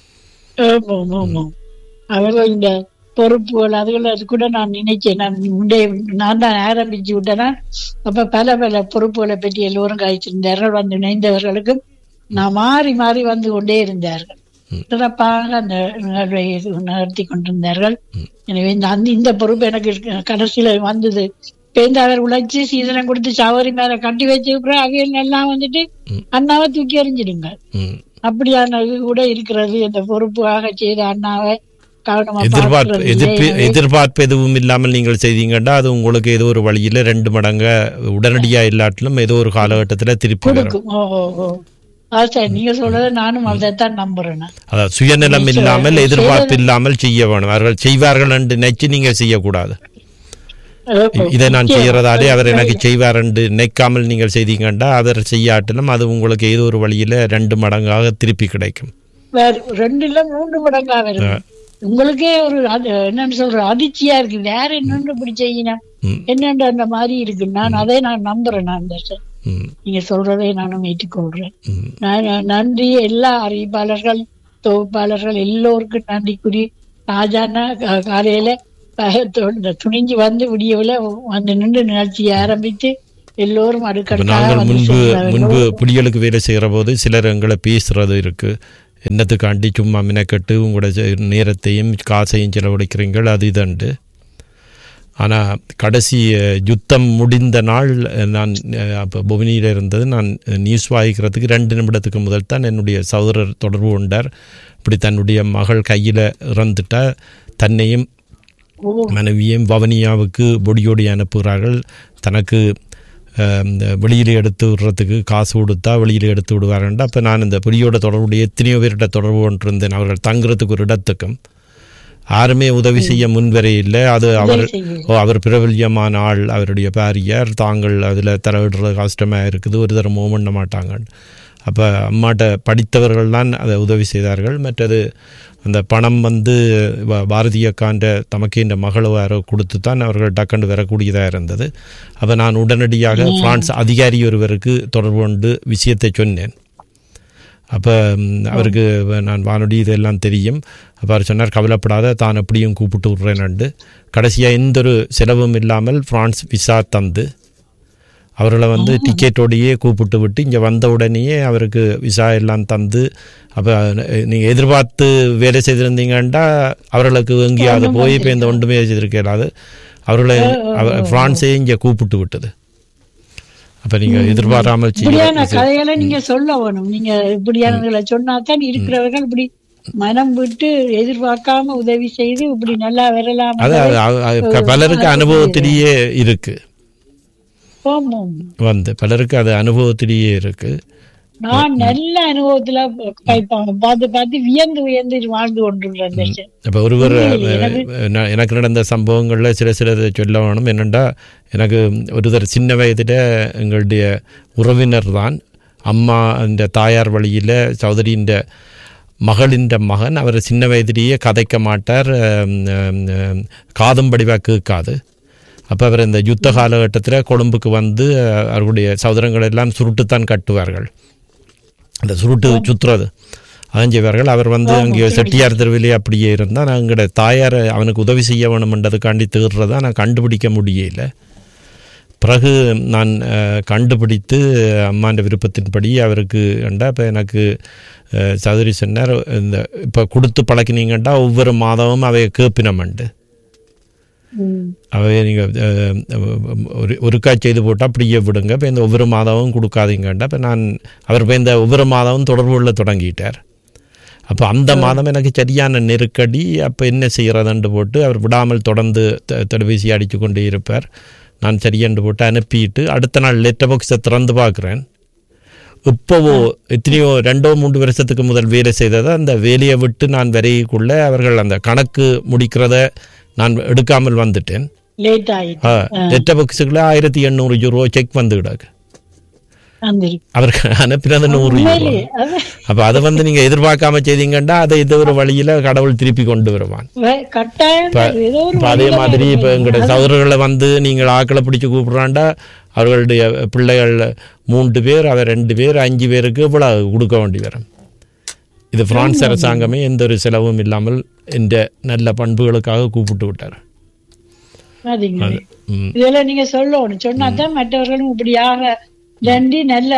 அவர்கள் இந்த பொறுப்புகள் அதுகள் அது கூட நான் நினைச்சேன். நான் முன்னே நான் தான் ஆரம்பிச்சு விட்டேன்னா அப்ப பல பல பொறுப்புகளை பற்றி எல்லோரும் காய்ச்சிருந்தார்கள். வந்து இணைந்தவர்களுக்கும் நான் மாறி மாறி வந்து கொண்டே இருந்தார்கள். சிறப்பாக அந்த நடத்தி கொண்டிருந்தார்கள். எனவே இந்த அந்த இந்த பொறுப்பு எனக்கு கடைசியில வந்தது. பேருந்து அவர் உழைச்சி சீதனம் கொடுத்து சவரி மேல கட்டி வச்சு அவையில் எல்லாம் வந்துட்டு அண்ணாவை தூக்கி எறிஞ்சிடுங்க. அப்படியான இது கூட இருக்கிறது. அந்த பொறுப்பாக செய்த அண்ணாவை எதிர்பார்ப்பு எதிர்ப்பு எதிர்பார்ப்பு எதுவும் இல்லாமல் நீங்கள் செய்தீங்கன்னா அது உங்களுக்கு ஏதோ ஒரு வழியில ரெண்டு மடங்கு உடனடியா இல்லாட்டிலும் ஏதோ ஒரு காலகட்டத்துல திருப்பி கொடுக்கும். நீங்க சொல்றத நானும் அதைத்தான் நம்புறேன். அதாவது சுயநலம் இல்லாமல் எதிர்பார்ப்பு இல்லாமல் செய்ய வேணும். அவர்கள் செய்வார்கள் என்று நினைச்சு நீங்க செய்யக்கூடாது. இதை நான் செய்யறதாலே அவர் எனக்கு செய்வார் என்று நினைக்காமல் நீங்கள் செய்தீங்கன்னா அவர் செய்யாட்டிலும் அது உங்களுக்கு ஏதோ ஒரு வழியில ரெண்டு மடங்காக திருப்பி கிடைக்கும். ரெண்டு இல்ல மூன்று மடங்காக இருக்கும். உங்களுக்கே ஒரு என்னன்னு சொல்ற அதிர்ச்சியா இருக்கு. வேற என்னன்னு இப்படி செய்யணும் என்னன்ற அந்த மாதிரி இருக்கு. நான் அதை நான் நம்புறேன். நான் நீங்க சொல்றதை நானும் ஏற்றுக்கொள்றேன். நன்றி எல்லா அறிவிப்பாளர்கள் தொகுப்பாளர்கள் எல்லோருக்கும் நன்றிக்குரிய. ராஜானா காலையில துணிஞ்சு வந்து விடியவில வந்து நின்று நிகழ்ச்சியை ஆரம்பித்து எல்லோரும் அடுக்கடுக்காக முன்பு முன்பு புலிகளுக்கு வேலை செய்கிற போது சிலர் எங்களை பேசுறது இருக்கு. என்னத்துக்காண்டி சும்மா மினக்கட்டு உங்களோட நேரத்தையும் காசையும் செலவழிக்கிறீங்கள் அது இதண்டு. ஆனால் கடைசி யுத்தம் முடிந்த நாள் நான் அப்போ புவனியில் இருந்தது. நான் நியூஸ் வாசிக்கிறதுக்கு ரெண்டு நிமிடத்துக்கு முதல் தான் என்னுடைய சகோதரர் தொடர்பு கொண்டார். இப்படி தன்னுடைய மகள் கையில் இறந்துட்டா தன்னையும் மனைவியையும் வவனியாவுக்கு பொடியோடி அனுப்புகிறார்கள். தனக்கு வெளியில் எடுத்து விடுறதுக்கு காசு கொடுத்தா வெளியில் எடுத்து விடுவாருண்டா. அப்போ நான் இந்த பொடியோட தொடர்புடைய எத்தனையோ பேர்கிட்ட தொடர்பு கொண்டிருந்தேன். அவர்கள் தங்குறதுக்கு ஒரு இடத்துக்கும் யாருமே உதவி செய்ய முன்வரை இல்லை. அது அவர் அவர் பிரபல்யமான ஆள், அவருடைய பாரியார், தாங்கள் அதில் தலையிடுறது கஷ்டமாக இருக்குது, ஒரு தரம் மூவ் பண்ண மாட்டாங்க. அப்போ அம்மாட்ட படித்தவர்கள் தான் அதை உதவி செய்தார்கள். மற்றது அந்த பணம் வந்து பாரதிய அக்காண்ட தமக்கே இந்த மகளோ யாரோ கொடுத்து தான் அவர்கள் டக்குண்டு வரக்கூடியதாக இருந்தது. அப்போ நான் உடனடியாக பிரான்ஸ் அதிகாரி ஒருவருக்கு தொடர்பு கொண்டு விஷயத்தை சொன்னேன். அப்போ அவருக்கு நான் வானொலி இதெல்லாம் தெரியும். அப்போ அவர் சொன்னார் கவலைப்படாத தான் எப்படியும் கூப்பிட்டு விட்றேன்னு. கடைசியாக எந்த ஒரு செலவும் இல்லாமல் பிரான்ஸ் விசா தந்து அவர்களை வந்து டிக்கெட்டோடையே கூப்பிட்டு விட்டு இங்கே வந்த உடனேயே அவருக்கு விசா எல்லாம் தந்து. அப்போ நீங்கள் எதிர்பார்த்து வேலை செய்திருந்தீங்கன்னா அவர்களுக்கு எங்கேயாவது போய் இப்போ இந்த ஒன்றுமே செய்திருக்காது. அவர்களை பிரான்ஸே இங்கே கூப்பிட்டு விட்டது. அப்ப நீங்க எதிர்பாராமல் இப்படியான கதைகளை நீங்க சொல்ல வேணும். நீங்க இப்படியானங்களை சொன்னாதான் இருக்கிறவர்கள் இப்படி மனம் விட்டு எதிர்பார்க்காம உதவி செய்து இப்படி நல்லா வரலாம். அது பலருக்கு அனுபவத்திலேயே இருக்கு. வந்து பலருக்கு அது அனுபவத்திலேயே இருக்கு. நான் நல்ல அனுபவத்துல பார்த்து பார்த்து வியந்து வியந்து வாழ்ந்து கொண்டுள்ளேன். அப்ப ஒருவர் எனக்கு நடந்த சம்பவங்கள்ல சில சில சொல்ல வேணும். என்னென்னா எனக்கு ஒருத்தர் சின்ன வயதில் எங்களுடைய உறவினர் தான் அம்மா இந்த தாயார் வழியில் சௌதரியின் மகளின் மகன். அவர் சின்ன வயதிலேயே கதைக்க மாட்டார், காதும் படிவாக கேட்காது. அப்போ அவர் இந்த யுத்த காலகட்டத்தில் கொழும்புக்கு வந்து அவர்களுடைய சகோதரங்கள் எல்லாம் சுருட்டுத்தான் கட்டுவார்கள். அந்த சுருட்டு சுற்றுறது அதான் செய்வார்கள். அவர் வந்து அங்கே செட்டியார் தெருவிலே அப்படியே இருந்தால் நான் எங்களோட தாயார் அவனுக்கு உதவி செய்ய வேணுமென்றதுக்காண்டி தேடுறதா நான் கண்டுபிடிக்க முடியல. பிறகு நான் கண்டுபிடித்து அம்மாண்ட விருப்பத்தின்படி அவருக்கு கண்டா. இப்போ எனக்கு சௌதரி சொன்னார் இந்த இப்போ கொடுத்து பழக்கினீங்கண்டா ஒவ்வொரு மாதமும் அவைய கேப்பினமண்டு அவை நீங்கள் ஒரு ஒருக்கா செய்து போட்டால் அப்படியே விடுங்க. இப்போ இந்த ஒவ்வொரு மாதமும் கொடுக்காதீங்கண்டா. இப்போ நான் அவர் இப்போ இந்த ஒவ்வொரு மாதமும் தொடர்பு கொள்ள தொடங்கிட்டார். அப்போ அந்த மாதம் எனக்கு சரியான நெருக்கடி. அப்போ என்ன செய்கிறதுன்னு போட்டு அவர் விடாமல் தொடர்ந்து தொலைபேசி அடித்து கொண்டே இருப்பார். நான் சரியென்று போட்டு அனுப்பிட்டு அடுத்த நாள் லெட்டர் பாக்ஸை திறந்து பார்க்குறேன். இப்போவோ எத்தனையோ ரெண்டோ மூன்று வருஷத்துக்கு முதல் வேலை செய்ததை அந்த வேலையை விட்டு நான் வரைக்குள்ளே அவர்கள் அந்த கணக்கு முடிக்கிறத நான் எடுக்காமல் வந்துட்டேன். லெட்டர் பாக்ஸுக்குள்ள ஆயிரத்தி எண்ணூறு யூரோ செக் வந்து கிடக்கு. அவருக்கு அனுப்பினது நூறு யூரோ. அப்ப அதை வந்து நீங்க எதிர்பார்க்காம செய்தீங்கன்னா அதை இது ஒரு வழியில கடவுள் திருப்பி கொண்டு வருவான். அதே மாதிரி இப்ப எங்களுடைய சகோதரர்களை வந்து நீங்கள் ஆக்களை பிடிச்சு கூப்பிடுறாண்டா அவர்களுடைய பிள்ளைகள் மூன்று பேர் அவர் ரெண்டு பேர் அஞ்சு பேருக்கு இவ்வளவு கொடுக்க வேண்டி வரும். இது பிரான்ஸ் அரசாங்கமே எந்த ஒரு செலவும் இல்லாமல் இந்த நல்ல பண்புகளுக்காக கூப்பிட்டு விட்டார். இதெல்லாம் நீங்க சொல்லணும், சொன்னாதான் மற்றவர்களும் இப்படியாக நன்றி நல்ல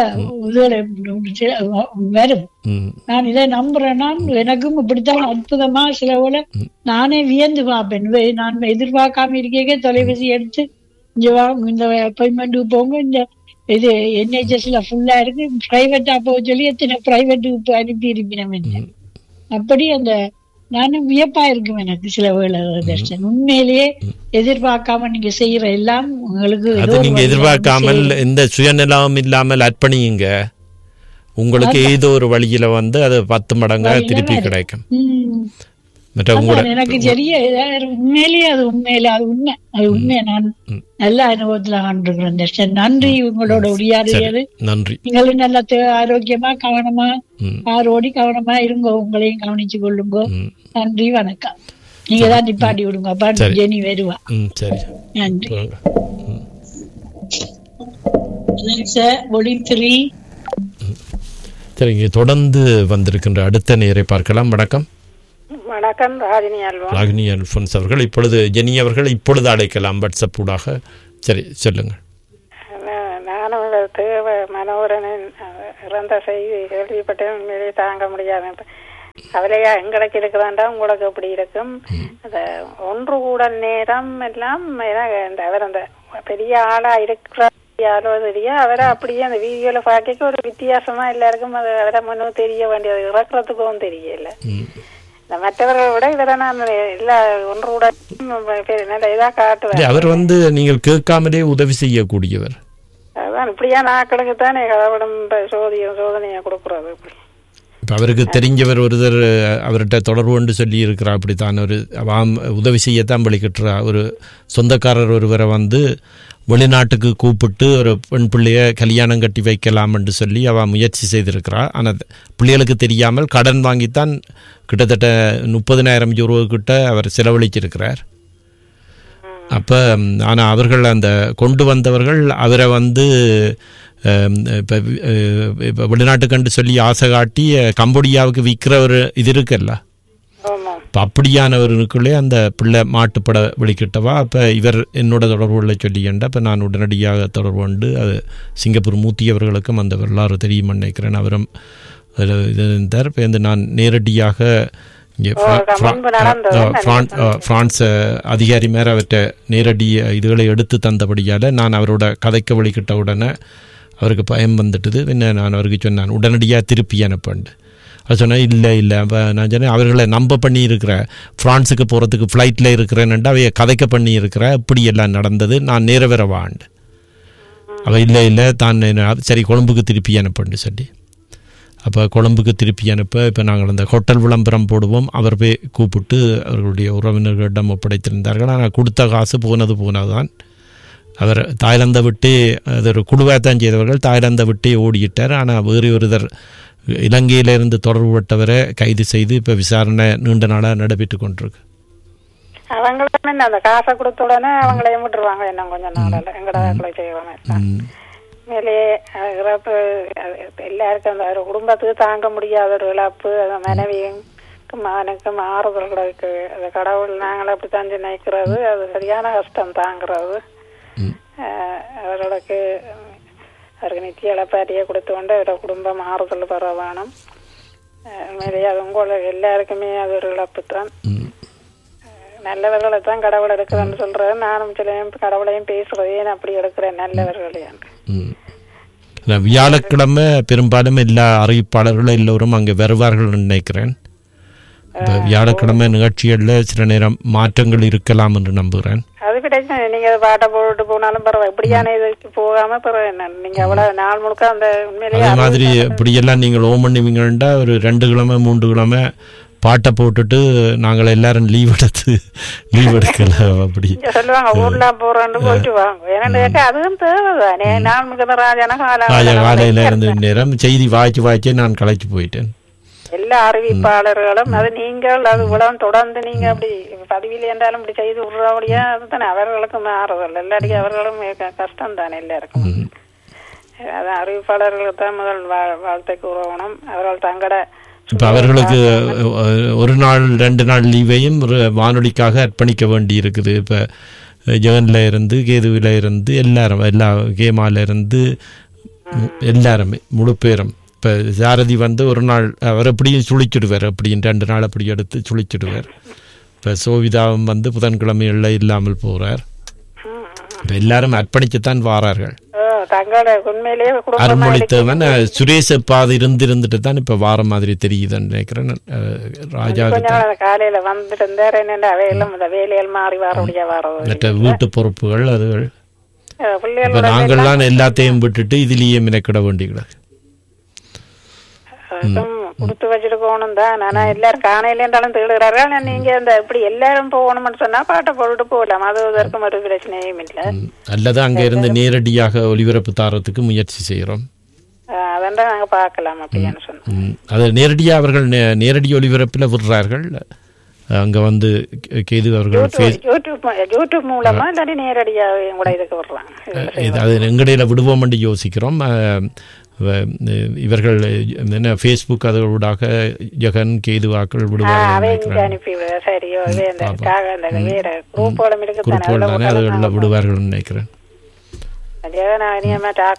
வரும். நான் இதை நம்புறேன்னா எனக்கும் இப்படித்தான் அற்புதமா சில போல நானே வியந்து பார்ப்பேன். நான் எதிர்பார்க்காம இருக்கே தொலைபேசி எடுத்து இங்க வாங்க, இந்த அப்பாயின்மெண்ட்டுக்கு போங்க, இந்த இது என்ஹெச்எஸ்ல ஃபுல்லா இருக்கு, பிரைவேட்டா போக சொல்லி எத்தனை பிரைவேட்டுக்கு அனுப்பி இருப்பினோம். அப்படி அந்த நானும் வியப்பா இருக்கும் எனக்கு சில வேளை தர்ஷன். உண்மையிலேயே எதிர்பார்க்காம நீங்க செய்யற எல்லாம் உங்களுக்கு நீங்க எதிர்பார்க்காமல் எந்த சுயநலம் இல்லாமல் அர்ப்பணியுங்க, உங்களுக்கு ஏதோ ஒரு வழியில வந்து அது பத்து மடங்கா திருப்பி கிடைக்கும். எனக்கு தெரிய உண்மையிலேயே அது உண்மையில அது உண்மை, அது உண்மை. நான் நல்ல அனுபவத்துல ஆண்டிருக்கிறேன். நன்றி உங்களோட உரையாடியது. நன்றி. நீங்களும் நல்ல ஆரோக்கியமா கவனமா ஆரோடி கவனமா இருங்க, உங்களையும் கவனிச்சு கொள்ளுங்க. நன்றி, வணக்கம். நீங்க தான் நிப்பாட்டி விடுங்க, பாட்டு ஜெனி வருவா. நன்றி. சரிங்க, தொடர்ந்து வந்திருக்கின்ற அடுத்த நேரை பார்க்கலாம். வணக்கம். வணக்கம், ராகினி அல்வான். ராகினி அல்போன்ஸ் அவர்கள் இப்பொழுது ஜெனி அவர்கள் இப்பொழுது அழைக்கலாம் வாட்ஸ்அப் ஊடாக. சரி, சொல்லுங்க. நானும் தேவை மனோரனின் இறந்த செய்தி கேள்விப்பட்டு உண்மையிலேயே தாங்க முடியாது. கவலையா எங்களுக்கு இருக்குதாண்டா, உங்களுக்கு எப்படி இருக்கும். அந்த ஒன்று கூட நேரம் எல்லாம் அவர் அந்த பெரிய ஆளா இருக்கிற யாரோ தெரியா, அவரை அப்படியே அந்த வீடியோல பார்க்க ஒரு வித்தியாசமா எல்லாருக்கும் அது அவரை முன்னும் தெரிய வேண்டியது, இறக்குறதுக்கும் தெரியல. மற்றவர்களை விட இவரை நான் எல்லா ஒன்று கூட நல்ல இதா காட்டுவேன். அவர் வந்து நீங்கள் கேட்காமலே உதவி செய்யக்கூடியவர். அதான் இப்படியா நாக்களுக்கு தானே கடவுளும் சோதியம் சோதனையா கொடுக்குறது. இப்போ அவருக்கு தெரிஞ்சவர் ஒருத்தர் அவர்கிட்ட தொடர்பு கொண்டு சொல்லி இருக்கிறா, அப்படித்தான் ஒரு உதவி செய்யத்தான் வழிகிட்டுறா. ஒரு சொந்தக்காரர் ஒருவரை வந்து வெளிநாட்டுக்கு கூப்பிட்டு ஒரு பெண் பிள்ளைய கல்யாணம் கட்டி வைக்கலாம் என்று சொல்லி அவள் முயற்சி செய்திருக்கிறா. ஆனால் பிள்ளைகளுக்கு தெரியாமல் கடன் வாங்கித்தான் கிட்டத்தட்ட முப்பதினாயிரம் யூரோ கிட்ட அவர் செலவழிச்சிருக்கிறார். அப்போ ஆனால் அவர்கள் அந்த கொண்டு வந்தவர்கள் அவரை வந்து இப்போ இப்போ வெளிநாட்டுக்கண்டு சொல்லி ஆசை காட்டி கம்போடியாவுக்கு விற்கிற ஒரு இது இருக்குல்ல, இப்போ அப்படியானவர்களுக்குள்ளே அந்த பிள்ளை மாட்டுப்பட வெளிக்கிட்டவா. அப்போ இவர் என்னோட தொடர்புகளை சொல்லியண்டா, இப்போ நான் உடனடியாக தொடர்பு கொண்டு அது சிங்கப்பூர் மூர்த்தி அவர்களுக்கும் அந்த வரலாறு தெரியும் நினைக்கிறேன். அவரும் அதில் இது இருந்தார். இப்போ வந்து நான் நேரடியாக இங்கே பிரான்ஸ் அதிகாரி மேலே அவர்கிட்ட நேரடி இதுகளை எடுத்து தந்தபடியால் நான் அவரோட கதைக்க வழிகிட்ட உடனே அவருக்கு பயம் வந்துட்டுது. பின்ன நான் அவருக்கு சொன்னேன் உடனடியாக திருப்பி அனுப்பண்டு. அது சொன்னேன் இல்லை இல்லை அப்போ நான் சொன்னேன் அவர்களை நம்ப பண்ணி இருக்கிற ஃப்ரான்ஸுக்கு போகிறதுக்கு ஃப்ளைட்டில் இருக்கிறேன்னுட்டு அவைய கதைக்க பண்ணி இருக்கிற இப்படி எல்லாம் நடந்தது, நான் நேர வேற வாண்டு. அவள் இல்லை இல்லை தான் சரி கொழும்புக்கு திருப்பி அனுப்பண்டு சொல்லி, அப்போ கொழும்புக்கு திருப்பி அனுப்ப இப்போ நாங்கள் அந்த ஹோட்டல் விளம்பரம் போடுவோம். அவர் போய் கூப்பிட்டு அவர்களுடைய உறவினர்களிடம் ஒப்படைத்திருந்தார்கள். ஆனால் கொடுத்த காசு போனது போனதுதான். அவர் தாய்லாந்தை விட்டு அது ஒரு குழுவாக தான் செய்தவர்கள் தாய்லாந்தை விட்டே ஓடிட்டார். ஆனால் வேறு ஒருத்தர் இலங்கையிலிருந்து தொடர்புபட்டவரை கைது செய்து இப்போ விசாரணை நீண்ட நாளாக நடைபெற்று கொண்டிருக்கு. அவங்களும் அந்த காசை கொடுத்த உடனே அவங்களையும் விட்டுருவாங்க, என்ன கொஞ்சம் நாளில் எங்கட செய்வாங்க. மேலேயே இறப்பு எல்லாருக்கும் அந்த ஒரு குடும்பத்துக்கு தாங்க முடியாத ஒரு இழப்பு, அந்த மனைவிக்கும் மகனுக்கும் ஆறுதல்களுக்கு அந்த கடவுள் நாங்கள் அப்படித்தான் நினைக்கிறது. அது சரியான கஷ்டம் தாங்கிறது. அவர்களுக்கு அவருக்கு நித்திய இழப்பாரியை கொடுத்து கொண்டு அவரோட குடும்பம் ஆறுதல் பெற வேணும். மேலேயே அது உங்களுக்கு எல்லாருக்குமே அது ஒரு இழப்பு தான். நல்லவர்களை தான் கடவுள் எடுக்கிறேன்னு சொல்றது. நானும் சில கடவுளையும் பேசுறது ஏன் அப்படி எடுக்கிறேன் நல்லவர்களையும். வியாழக்கிழமை பெரும்பாலும் எல்லா அறிவிப்பாளர்களும் எல்லோரும் அங்கே வருவார்கள் நினைக்கிறேன். வியாழக்கிழமை நிகழ்ச்சிகள்ல சில நேரம் மாற்றங்கள் இருக்கலாம் என்று நம்புகிறேன். அது பிரச்சனை, நீங்க பாட்டை போட்டு போனாலும் பரவாயில்ல, இப்படியான இதுக்கு போகாம பரவாயில்ல. நீங்க அவ்வளவு நாள் முழுக்க அந்த உண்மையிலேயே அதே மாதிரி இப்படியெல்லாம் நீங்கள் ஓம் பண்ணுவீங்கன்னா ஒரு ரெண்டு கிழமை மூன்று கிழமை பாட்டை போட்டுட்டு நாங்கள் எல்லாரும் லீவ் எடுத்து லீவ் எடுக்கல அப்படி சொல்லுவாங்க ஊர்ல போறோன்னு போயிட்டு வாங்க. ஏன்னா அதுவும் தேவைதானே. நான் மிகுந்த ராஜான ராஜா காலையில இருந்து நேரம் செய்தி வாய்ச்சி வாய்ச்சி நான் களைச்சு போயிட்டேன். எல்லா அறிவிப்பாளர்களும் அது நீங்கள் அது உலகம் தொடர்ந்து நீங்க அப்படி பதிவில் என்றாலும் இப்படி செய்து விடுறபடியா அதுதானே அவர்களுக்கும் மாறுதல். எல்லாருக்கும் அவர்களும் கஷ்டம் தானே எல்லாருக்கும். அதான் அறிவிப்பாளர்களுக்கு தான் முதல் வாழ்த்தை கூறணும். அவர்கள் தங்கட இப்ப அவர்களுக்கு ஒரு நாள் ரெண்டு நாள் லீவையும் வானொலிக்காக அர்ப்பணிக்க வேண்டி இருக்குது. இப்ப ஜெகன்ல இருந்து கேதுவில இருந்து எல்லாரும் எல்லா கேமால இருந்து எல்லாருமே முழு பேரும். இப்போ சாரதி வந்து ஒரு நாள் அவர் எப்படியும் சுழிச்சிடுவார், அப்படின்னு ரெண்டு நாள் அப்படி எடுத்து சுழிச்சிடுவார். இப்போ சோவிதாவும் வந்து புதன்கிழமைகளில் இல்லாமல் போகிறார். இப்போ எல்லாரும் அர்ப்பணிச்சுத்தான் வாரார்கள். அருள்மொழித்தவன் சுரேஷ் பாது இருந்து இருந்துட்டு தான் இப்போ வார மாதிரி தெரியுதுன்னு நினைக்கிறேன். ராஜா காலையில வந்துட்டு வேலைகள் மாறி மற்ற வீட்டு பொறுப்புகள் அதுகள் நாங்கள்லாம் எல்லாத்தையும் விட்டுட்டு இதுலேயே மினக்கிட வேண்டிக்கிறது. கொடுத்து வச்சுட்டு போகணும் தான். ஆனா எல்லாரும் காணையில இருந்தாலும் தேடுகிறார்கள். நீங்க இந்த இப்படி எல்லாரும் போகணும்னு சொன்னா பாட்டை போட்டு போகலாம். அது இதற்கும் ஒரு பிரச்சனையும் இல்லை. அல்லது அங்க இருந்து நேரடியாக ஒலிபரப்பு தாரத்துக்கு முயற்சி செய்யறோம். அதான் நாங்க பாக்கலாம் அப்படின்னு சொன்னோம். அது நேரடியா அவர்கள் நேரடி ஒலிபரப்புல விடுறார்கள். அங்க வந்து கேது அவர்கள் யூடியூப் மூலமா இல்லாட்டி நேரடியாக கூட இதுக்கு விடுறாங்க. அது எங்கடையில விடுவோம் என்று யோசிக்கிறோம். இவர்கள் என்ன ஃபேஸ்புக் அதோடாக ஜெகன் கேதுவாக்கள் விடுவார்கள் அதில் விடுவார்கள் நினைக்கிறேன்.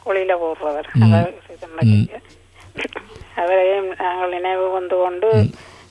அவரையும் நாங்கள் நினைவு வந்து கொண்டு